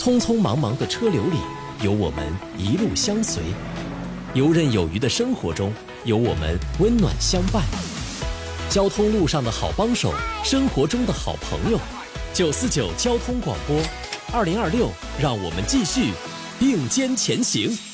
匆匆忙忙的车流里，有我们一路相随；游刃有余的生活中，有我们温暖相伴。交通路上的好帮手，生活中的好朋友。949交通广播，2026，让我们继续并肩前行。